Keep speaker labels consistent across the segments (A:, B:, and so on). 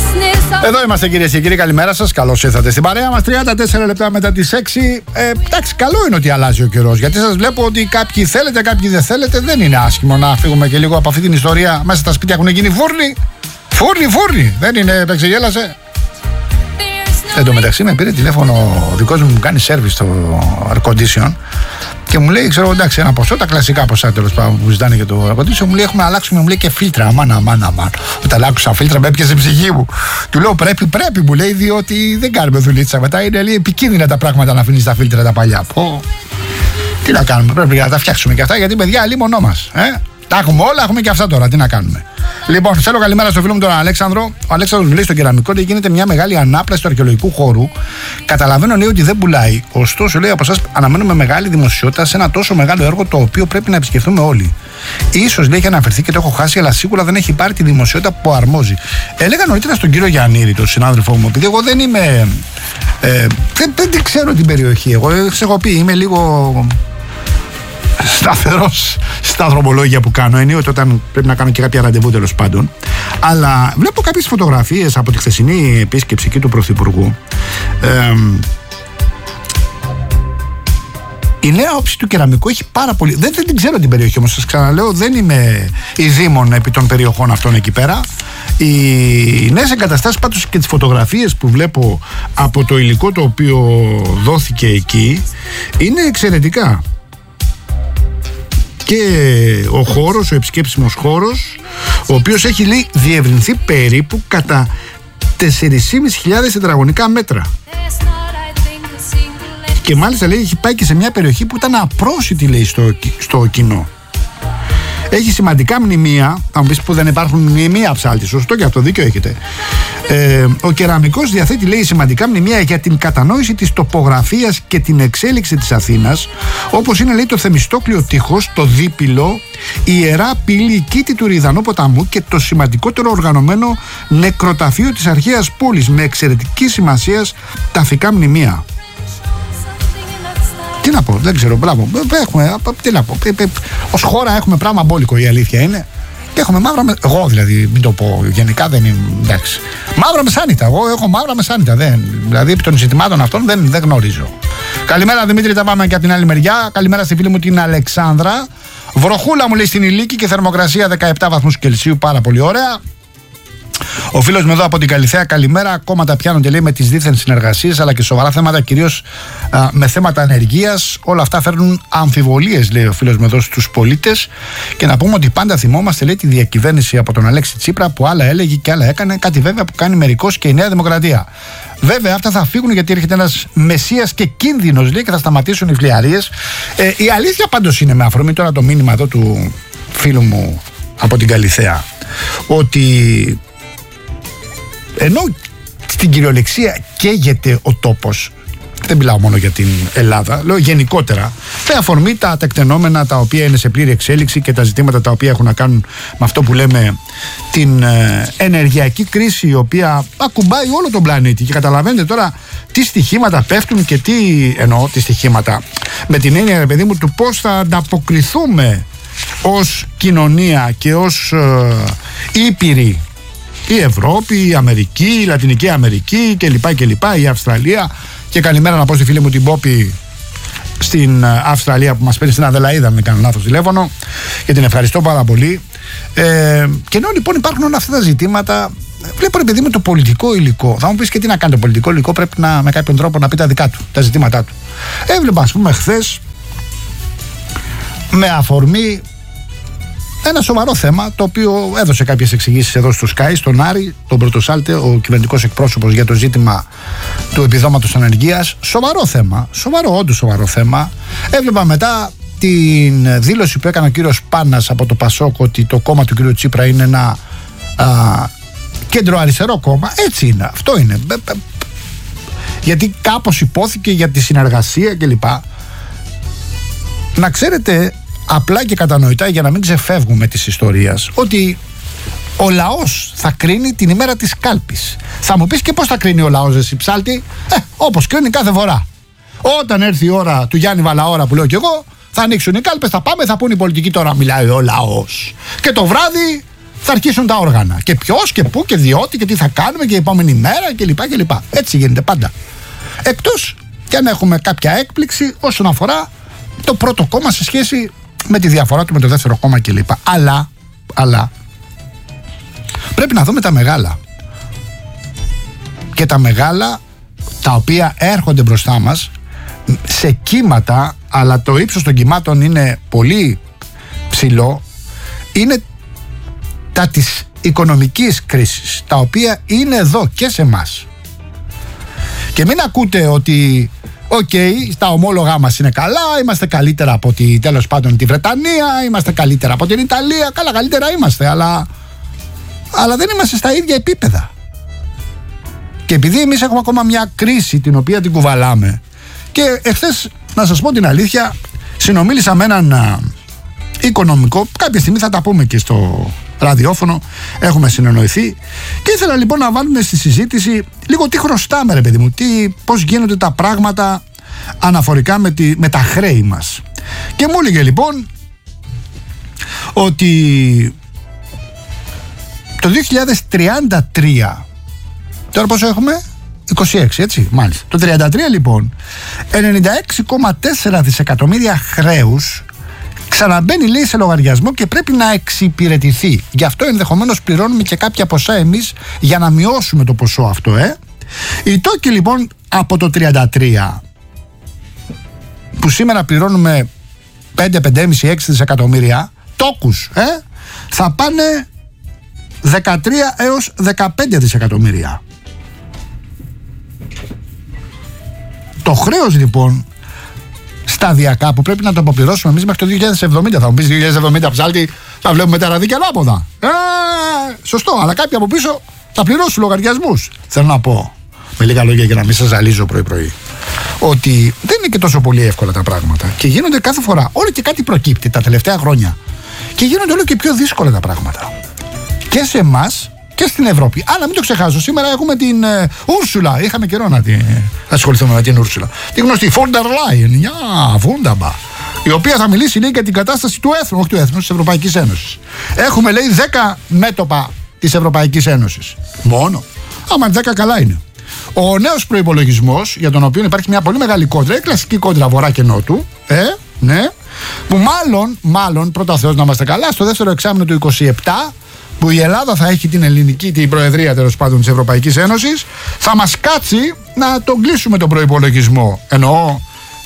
A: Εδώ είμαστε κυρίες και κύριοι, καλημέρα σας. Καλώς ήρθατε στην παρέα μας. 34 λεπτά μετά τις 6. Εντάξει, καλό είναι ότι αλλάζει ο καιρός. Γιατί σας βλέπω ότι κάποιοι θέλετε, κάποιοι δεν θέλετε. Δεν είναι άσχημο να φύγουμε και λίγο από αυτή την ιστορία. Μέσα στα σπίτια έχουν γίνει φούρνοι. Φούρνοι. Δεν είναι, επεξεγέλασε. Εν τω μεταξύ με πήρε τηλέφωνο ο δικός μου που κάνει σέρβις στο air condition και μου λέει, ξέρω εντάξει, ένα ποσό, τα κλασικά ποσά τέλος πάντων που ζητάνε για το air condition. Μου λέει, έχουμε να αλλάξουμε, μου λέει, και φίλτρα. Αμάν. Όταν άκουσα φίλτρα, με έπιασε ψυχή μου. Του λέω, πρέπει, μου λέει, διότι δεν κάνουμε δουλίτσα. Μετά είναι λίγο επικίνδυνα τα πράγματα να αφήνεις τα φίλτρα τα παλιά. Τι να κάνουμε, πρέπει να τα φτιάξουμε και αυτά, γιατί παιδιά, λίμωνό μας. Τα έχουμε όλα, έχουμε και αυτά τώρα. Τι να κάνουμε. Λοιπόν, θέλω καλημέρα στο φίλο μου τον Αλέξανδρο. Ο Αλέξανδρος μου λέει στο κεραμικό ότι γίνεται μια μεγάλη ανάπλαση του αρχαιολογικού χώρου. Καταλαβαίνω, λέει, ότι δεν πουλάει. Ωστόσο, λέει, από εσάς αναμένουμε μεγάλη δημοσιότητα σε ένα τόσο μεγάλο έργο το οποίο πρέπει να επισκεφθούμε όλοι. Ίσως, λέει, έχει αναφερθεί και το έχω χάσει, αλλά σίγουρα δεν έχει πάρει τη δημοσιότητα που αρμόζει. Έλεγα νωρίτερα στον κύριο Γιαννήρη, τον συνάδελφό μου, επειδή εγώ δεν είμαι. Δεν ξέρω την περιοχή. Εγώ έχω πει, είμαι λίγο σταθερός στα δρομολόγια που κάνω, ενίοτε όταν πρέπει να κάνω και κάποια ραντεβού τέλος πάντων. Αλλά βλέπω κάποιες φωτογραφίες από τη χθεσινή επίσκεψη εκεί του Πρωθυπουργού. Η νέα όψη του κεραμικού έχει πάρα πολύ. Δεν την ξέρω την περιοχή όμως, σας ξαναλέω, δεν είμαι ειδήμων επί των περιοχών αυτών εκεί πέρα. Οι νέες εγκαταστάσεις πάντως και τις φωτογραφίες που βλέπω από το υλικό το οποίο δόθηκε εκεί είναι εξαιρετικά. Και ο χώρος, ο επισκέψιμος χώρος, ο οποίος έχει, λέει, διευρυνθεί περίπου κατά 4.500 τετραγωνικά μέτρα. Και μάλιστα, λέει, έχει πάει και σε μια περιοχή που ήταν απρόσιτη, λέει, στο κοινό. Έχει σημαντικά μνημεία. Θα μου πεις που δεν υπάρχουν μνημεία ψάλτη. Σωστό, και αυτό δίκιο έχετε. Ο κεραμικός διαθέτει, λέει, σημαντικά μνημεία για την κατανόηση της τοπογραφίας και την εξέλιξη της Αθήνας, όπως είναι, λέει, το Θεμιστόκλειο τείχος, το Δίπυλο, η Ιερά Πύλη, η Κήτη του Ριδανού ποταμού και το σημαντικότερο οργανωμένο νεκροταφείο της αρχαίας πόλης, με εξαιρετική σημασία ταφικά μνημεία. Τι να πω, δεν ξέρω, μπράβο. Τι να πω. Ως χώρα έχουμε πράγμα μπόλικο, η αλήθεια είναι. Και έχουμε μαύρα μεσάνυχτα. Εγώ δηλαδή, μην το πω γενικά, δεν είναι. Εντάξει. Μαύρα μεσάνυχτα. Εγώ έχω μαύρα μεσάνυχτα. Δηλαδή, επί των ζητημάτων αυτών δεν γνωρίζω. Καλημέρα, Δημήτρη, τα πάμε και από την άλλη μεριά. Καλημέρα στη φίλη μου την Αλεξάνδρα. Βροχούλα, μου λέει, στην Ηλίκη και θερμοκρασία 17 βαθμούς Κελσίου. Πάρα πολύ ωραία. Ο φίλος μου εδώ από την Καλιθέα, καλημέρα. Ακόμα τα πιάνονται, λέει, με τις δίθεν συνεργασίες, αλλά και σοβαρά θέματα, κυρίως με θέματα ανεργίας. Όλα αυτά φέρνουν αμφιβολίες, λέει ο φίλος μου εδώ, στους πολίτες. Και να πούμε ότι πάντα θυμόμαστε, λέει, τη διακυβέρνηση από τον Αλέξη Τσίπρα που άλλα έλεγε και άλλα έκανε. Κάτι βέβαια που κάνει μερικώς και η Νέα Δημοκρατία. Βέβαια, αυτά θα φύγουν γιατί έρχεται ένας μεσσίας και κίνδυνος, λέει, και θα σταματήσουν οι φλιαρίες. Η αλήθεια πάντως είναι, με αφορμή τώρα το μήνυμα εδώ του φίλου μου από την Καλιθέα, ότι ενώ στην κυριολεξία καίγεται ο τόπος, δεν μιλάω μόνο για την Ελλάδα, λέω γενικότερα, με αφορμή τα τεκτενόμενα τα οποία είναι σε πλήρη εξέλιξη και τα ζητήματα τα οποία έχουν να κάνουν με αυτό που λέμε την ενεργειακή κρίση, η οποία ακουμπάει όλο τον πλανήτη. Και καταλαβαίνετε τώρα τι στοιχήματα πέφτουν και τι εννοώ τι στοιχήματα, με την έννοια, ρε παιδί μου, του πώς θα ανταποκριθούμε ως κοινωνία και ως ήπειροι, η Ευρώπη, η Αμερική, η Λατινική Αμερική κλπ, η Αυστραλία. Και καλημέρα να πω στη φίλη μου την Πόπη στην Αυστραλία που μας παίρνει στην Αδελαΐδα, αν δεν κάνω λάθος τηλέφωνο, και την ευχαριστώ πάρα πολύ. Και ενώ λοιπόν υπάρχουν όλα αυτά τα ζητήματα, βλέπω, ρε παιδί μου, το πολιτικό υλικό. Θα μου πεις, και τι να κάνει το πολιτικό υλικό, πρέπει να, με κάποιον τρόπο να πει τα δικά του, τα ζητήματά του. Έβλεπα, ας πούμε, χθες με αφορμή ένα σοβαρό θέμα, το οποίο έδωσε κάποιες εξηγήσεις εδώ στο Sky, στον Άρη, τον Πρωτοσάλτε, ο κυβερνητικός εκπρόσωπος, για το ζήτημα του επιδόματος ανεργίας. Σοβαρό θέμα, όντως σοβαρό θέμα. Έβλεπα μετά την δήλωση που έκανε ο κύριος Πάνας από το Πασόκ, ότι το κόμμα του κύριου Τσίπρα είναι ένα κέντρο-αριστερό κόμμα. Έτσι είναι, αυτό είναι. Γιατί κάπως υπόθηκε για τη συνεργασία κλπ. Να ξέρετε, απλά και κατανοητά, για να μην ξεφεύγουμε της ιστορίας, ότι ο λαός θα κρίνει την ημέρα της κάλπης. Θα μου πεις, και πώς θα κρίνει ο λαός, εσύ ψάλτη? Όπως κρίνει κάθε φορά. Όταν έρθει η ώρα του Γιάννη Βαλαώρα, που λέω κι εγώ, θα ανοίξουν οι κάλπες, θα πάμε, θα πούνε οι πολιτικοί, τώρα μιλάει ο λαός. Και το βράδυ θα αρχίσουν τα όργανα. Και ποιος και πού και διότι και τι θα κάνουμε και η επόμενη μέρα κλπ. Έτσι γίνεται πάντα. Εκτός και αν έχουμε κάποια έκπληξη όσον αφορά το πρώτο κόμμα σε σχέση με τη διαφορά του με το δεύτερο κόμμα κλπ. Αλλά πρέπει να δούμε τα μεγάλα. Και τα μεγάλα τα οποία έρχονται μπροστά μας σε κύματα, αλλά το ύψος των κυμάτων είναι πολύ ψηλό, είναι τα της οικονομικής κρίσης, τα οποία είναι εδώ και σε εμάς. Και μην ακούτε ότι τα ομόλογα μας είναι καλά, είμαστε καλύτερα από τέλος πάντων τη Βρετανία, είμαστε καλύτερα από την Ιταλία. Καλά, καλύτερα είμαστε, αλλά δεν είμαστε στα ίδια επίπεδα. Και επειδή εμείς έχουμε ακόμα μια κρίση την οποία την κουβαλάμε, και εχθές, να σας πω την αλήθεια, συνομίλησα με έναν οικονομικό, κάποια στιγμή θα τα πούμε και στο ραδιόφωνο, έχουμε συνεννοηθεί, και ήθελα λοιπόν να βάλουμε στη συζήτηση λίγο τι χρωστάμε, ρε παιδί μου, πώς γίνονται τα πράγματα αναφορικά με τα χρέη μας. Και μου έλεγε λοιπόν ότι το 2033, τώρα πόσο έχουμε? 26, έτσι, μάλιστα. Το 33 λοιπόν, 96,4 δισεκατομμύρια χρέους ξαναμπαίνει, λέει, σε λογαριασμό και πρέπει να εξυπηρετηθεί. Γι' αυτό ενδεχομένως πληρώνουμε και κάποια ποσά εμείς για να μειώσουμε το ποσό αυτό, Οι τόκοι λοιπόν από το 33, που σήμερα πληρώνουμε 5, 5,5, 6 δισεκατομμύρια τόκους, θα πάνε 13 έως 15 δισεκατομμύρια. Το χρέος λοιπόν σταδιακά που πρέπει να το αποπληρώσουμε εμείς μέχρι το 2070. Θα μου πεις 2070 ψάλτη, θα βλέπουμε τα ραδίκια ανάποδα. Σωστό, αλλά κάποιοι από πίσω θα πληρώσουν λογαριασμούς. Θέλω να πω, με λίγα λόγια για να μην σας ζαλίζω πρωί-πρωί, ότι δεν είναι και τόσο πολύ εύκολα τα πράγματα. Και γίνονται κάθε φορά, όλο και κάτι προκύπτει τα τελευταία χρόνια, και γίνονται όλο και πιο δύσκολα τα πράγματα. Και σε εμάς και στην Ευρώπη. Αλλά μην το ξεχάσω, σήμερα έχουμε την Ούρσουλα. Είχαμε καιρό να ασχοληθούμε με την Ούρσουλα. Τη γνωστή Φόντερ Λάιεν, βούνταμπα, η οποία θα μιλήσει, λέει, για την κατάσταση του έθνου, όχι του έθνου, της Ευρωπαϊκής Ένωσης. Έχουμε, λέει, 10 μέτωπα της Ευρωπαϊκής Ένωσης. Μόνο. Άμα 10 καλά είναι. Ο νέος προϋπολογισμός, για τον οποίο υπάρχει μια πολύ μεγάλη κόντρα, η κλασική κόντρα βορρά και νότου, ναι, που μάλλον, πρώτα Θεός να είμαστε καλά, στο δεύτερο εξάμηνο του 27, που η Ελλάδα θα έχει την προεδρία, τέλος πάντων, της Ευρωπαϊκής Ένωσης, θα μας κάτσει να τον κλείσουμε τον προϋπολογισμό. Εννοώ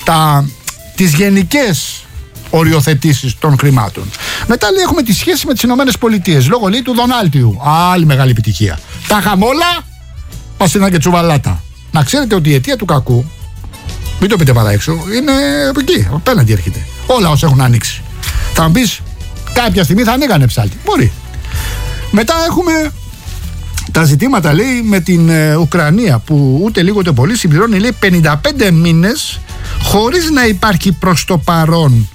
A: τις γενικές οριοθετήσεις των χρημάτων. Μετά, λέει, έχουμε τη σχέση με τις Ηνωμένες Πολιτείες, λόγω, λέει, του Δονάλτιου. Άλλη μεγάλη επιτυχία. Τα χαμόλα, μας είναι και τσουβαλάτα. Να ξέρετε ότι η αιτία του κακού, μην το πείτε παρά έξω, είναι από εκεί, απέναντι έρχεται. Όλα όσα έχουν ανοίξει. Θα μου πεις, κάποια στιγμή θα ανοίγανε ψάλτη. Μπορεί. Μετά έχουμε τα ζητήματα, λέει, με την Ουκρανία, που ούτε λίγο ούτε πολύ συμπληρώνει, λέει, 55 μήνες χωρίς να υπάρχει προς το παρόν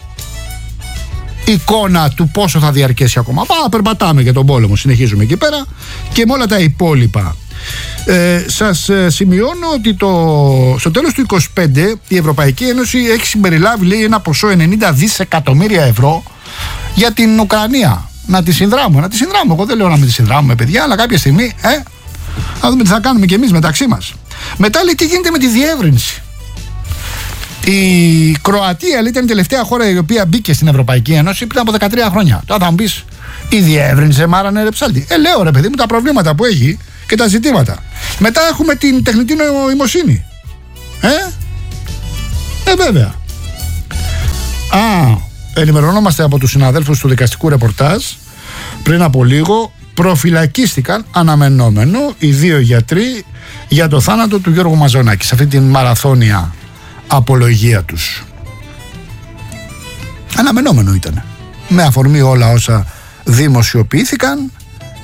A: εικόνα του πόσο θα διαρκέσει ακόμα. Περπατάμε για τον πόλεμο, συνεχίζουμε εκεί πέρα, και με όλα τα υπόλοιπα. Σας σημειώνω ότι στο τέλος του 2025 η Ευρωπαϊκή Ένωση έχει συμπεριλάβει, λέει, ένα ποσό 90 δισεκατομμύρια ευρώ για την Ουκρανία. Να τη συνδράμουμε. Εγώ δεν λέω να μην τη συνδράμουμε, παιδιά, αλλά κάποια στιγμή να δούμε τι θα κάνουμε κι εμείς μεταξύ μας. Μετά, λέει, τι γίνεται με τη διεύρυνση. Η Κροατία, λέει, ήταν η τελευταία χώρα η οποία μπήκε στην Ευρωπαϊκή Ένωση πριν από 13 χρόνια. Τώρα θα μου πεις, η διεύρυνση μάρανε, ρε ψάλτη. Λέω, ρε παιδί μου, τα προβλήματα που έχει και τα ζητήματα. Μετά έχουμε την τεχνητή νοημοσύνη. Βέβαια. Ενημερωνόμαστε από τους συναδέλφους του δικαστικού ρεπορτάζ. Πριν από λίγο προφυλακίστηκαν, αναμενόμενο, οι 2 γιατροί για το θάνατο του Γιώργου Μαζονάκη, σε αυτή την μαραθώνια απολογία τους. Αναμενόμενο ήταν. Με αφορμή όλα όσα δημοσιοποιήθηκαν.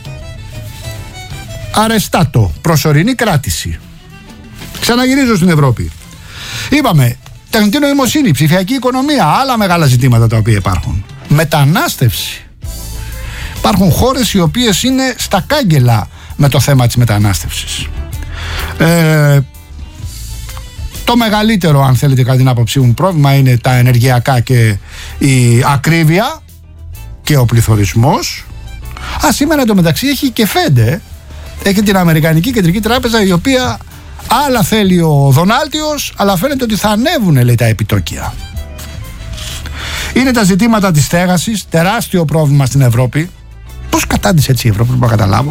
A: Αρεστάτο, προσωρινή κράτηση. Ξαναγυρίζω στην Ευρώπη. Είπαμε, τεχνητή νοημοσύνη, ψηφιακή οικονομία, άλλα μεγάλα ζητήματα τα οποία υπάρχουν. Μετανάστευση. Υπάρχουν χώρες οι οποίες είναι στα κάγκελα με το θέμα της μετανάστευσης. Το μεγαλύτερο, αν θέλετε, κατά την άποψή μου, πρόβλημα είναι τα ενεργειακά και η ακρίβεια και ο πληθωρισμός. Σήμερα εντωμεταξύ έχει και Φέντε. Έχει την Αμερικανική Κεντρική Τράπεζα, η οποία άλλα θέλει ο Δονάλτιος, αλλά φαίνεται ότι θα ανέβουν, λέει, τα επιτόκια. Είναι τα ζητήματα της στέγασης, τεράστιο πρόβλημα στην Ευρώπη. Πώς κατάντησε έτσι η Ευρώπη, δεν μπορώ να καταλάβω.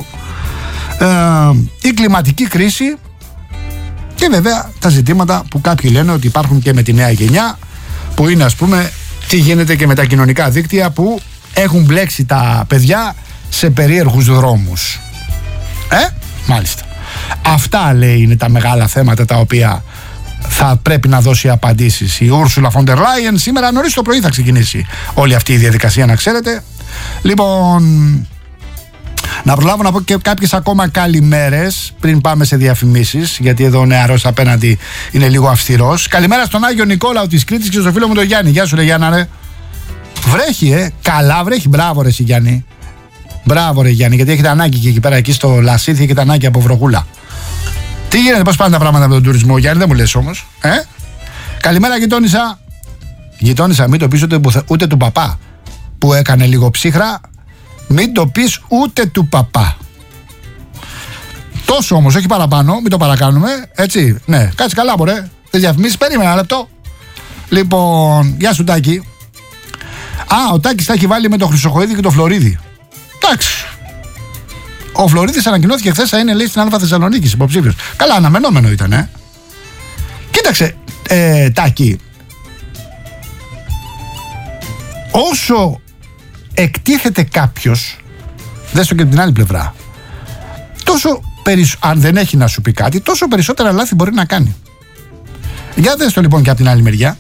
A: Η κλιματική κρίση και βέβαια τα ζητήματα που κάποιοι λένε ότι υπάρχουν και με τη νέα γενιά, που είναι, ας πούμε, τι γίνεται και με τα κοινωνικά δίκτυα που έχουν μπλέξει τα παιδιά σε περίεργους δρόμους. Μάλιστα. Αυτά, λέει, είναι τα μεγάλα θέματα τα οποία θα πρέπει να δώσει απαντήσεις η Ursula von der Leyen. Σήμερα νωρίς το πρωί θα ξεκινήσει όλη αυτή η διαδικασία, να ξέρετε. Λοιπόν, να προλάβω να πω και κάποιες ακόμα καλημέρες πριν πάμε σε διαφημίσεις, γιατί εδώ ο νεαρός απέναντι είναι λίγο αυστηρός. Καλημέρα στον Άγιο Νικόλαο της Κρήτης και στο φίλο μου τον Γιάννη. Γεια σου, ρε Γιάννα, ρε. Βρέχει, καλά βρέχει. Μπράβο, ρε Γιάννη. Μπράβο, ρε Γιάννη, γιατί έχετε ανάγκη και εκεί πέρα, εκεί στο Λασίθι, έχετε ανάγκη από βροχούλα. Τι γίνεται, πώς πάνε τα πράγματα με τον τουρισμό, Γιάννη, δεν μου λες όμως. Καλημέρα, γειτόνισσα. Γειτόνισσα, μην το πεις ούτε του παπά που έκανε λίγο ψύχρα. Μην το πεις ούτε του παπά. Τόσο όμως, όχι παραπάνω, μην το παρακάνουμε. Έτσι, ναι, κάτσε καλά, μωρέ. Δεν διαφημίσεις, περίμενα ένα λεπτό. Λοιπόν, γεια σου, Τάκη. Ο Τάκης τα έχει βάλει με το Χρυσοχοίδη και το Φλωρίδη. Εντάξει. Ο Φλωρίδης ανακοινώθηκε χθες, θα είναι, λέει, στην Α Θεσσαλονίκης υποψήφιος. Καλά, αναμενόμενο ήταν, Κοίταξε, Τάκη. Όσο εκτίθεται κάποιος, δες το και την άλλη πλευρά, τόσο αν δεν έχει να σου πει κάτι, τόσο περισσότερα λάθη μπορεί να κάνει. Για δες το λοιπόν και από την άλλη μεριά.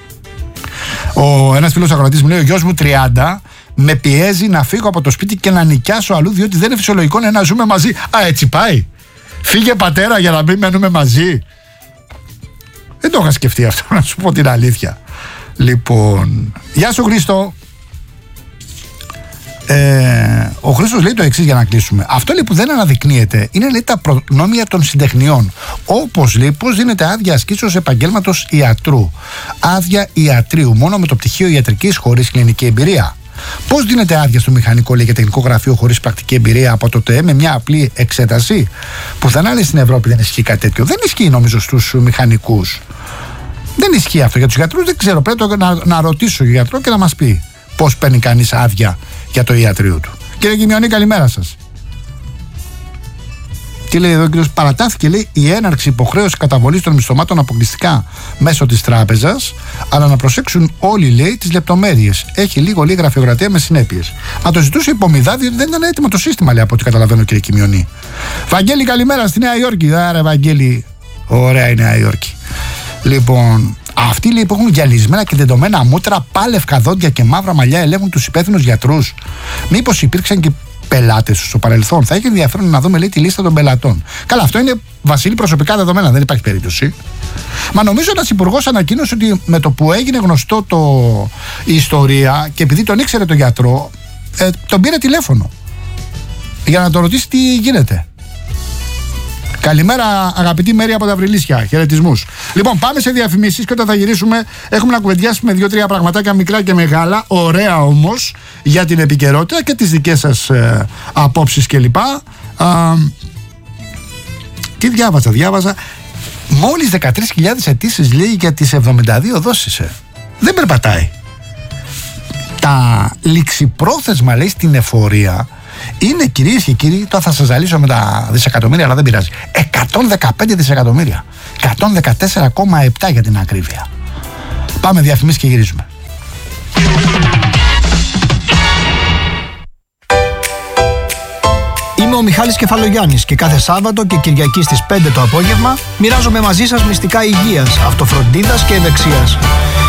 A: Ένας φίλος ακροατής μου λέει: ο γιος μου 30 με πιέζει να φύγω από το σπίτι και να νοικιάσω αλλού, διότι δεν είναι φυσιολογικό να ζούμε μαζί. Έτσι πάει. Φύγε, πατέρα, για να μην μένουμε μαζί. Δεν το είχα σκεφτεί αυτό, να σου πω την αλήθεια. Λοιπόν, γεια σου, Χρήστο. Ο Χρήστος λέει το εξής για να κλείσουμε. Αυτό, λέει, που δεν αναδεικνύεται είναι, λέει, τα προνόμια των συντεχνιών. Όπως, λέει, πώς δίνεται άδεια ασκήσεως επαγγέλματος ιατρού, άδεια ιατρίου μόνο με το πτυχίο ιατρικής χωρίς κλινική εμπειρία. Πώς δίνεται άδεια στο μηχανικό, λέει, για τεχνικό γραφείο χωρίς πρακτική εμπειρία από το ΤΕ με μια απλή εξέταση. Πουθενά, λέει, στην Ευρώπη δεν ισχύει κάτι τέτοιο. Δεν ισχύει, νομίζω, στους μηχανικούς. Δεν ισχύει αυτό. Για τους γιατρούς δεν ξέρω. Πρέπει να ρωτήσω τον γιατρό και να μας πει πώς παίρνει κανείς άδεια για το ιατρείο του. Κύριε Κιμιονή, καλημέρα σας. Τι λέει εδώ ο κύριος? Παρατάθηκε, λέει, η έναρξη υποχρέωση καταβολής των μισθωμάτων αποκλειστικά μέσω της τράπεζας, αλλά να προσέξουν όλοι, λέει, τις λεπτομέρειες. Έχει λίγο γραφειοκρατία με συνέπειες. Να το ζητούσε υπομειδά, διότι δεν ήταν έτοιμο το σύστημα, λέει, από ό,τι καταλαβαίνω, κύριε Κιμιονή. Βαγγέλη, καλημέρα στη Νέα Υόρκη. Άρα, Βαγγέλη, ωραία η Νέα Υόρκη. Λοιπόν, αυτοί, λέει, που έχουν γυαλισμένα και τεντωμένα μούτρα, πάλευκα δόντια και μαύρα μαλλιά ελέγχουν τους υπεύθυνους γιατρούς. Μήπως υπήρξαν και πελάτες στο παρελθόν? Θα έχει ενδιαφέρον να δούμε, λέει, τη λίστα των πελατών. Καλά, αυτό είναι, Βασίλη, προσωπικά δεδομένα, δεν υπάρχει περίπτωση. Μα νομίζω ένας υπουργός ανακοίνωσε ότι με το που έγινε γνωστό η ιστορία και επειδή τον ήξερε τον γιατρό, τον πήρε τηλέφωνο για να τον ρωτήσει τι γίνεται. Καλημέρα, αγαπητή Μέρη από τα Βρυλίσια. Χαιρετισμούς. Λοιπόν, πάμε σε διαφημίσεις και όταν θα γυρίσουμε έχουμε να κουβεντιάσουμε 2-3 πραγματάκια μικρά και μεγάλα, ωραία όμως, για την επικαιρότητα και τις δικές σας απόψεις κλπ. Τι διάβαζα. Μόλις 13.000 αιτήσεις, λέει, για τις 72 δόσεις. Δεν περπατάει. Τα ληξιπρόθεσμα, λέει, στην εφορία είναι, κυρίες και κύριοι, τώρα θα σας ζαλίσω με τα δισεκατομμύρια, αλλά δεν πειράζει. 115 δισεκατομμύρια. 114,7 για την ακρίβεια. Πάμε διαφημίσεις και γυρίζουμε.
B: Είμαι ο Μιχάλης Κεφαλογιάννης και κάθε Σάββατο και Κυριακή στις 5 το απόγευμα μοιράζομαι μαζί σας μυστικά υγείας, αυτοφροντίδας και ευεξίας.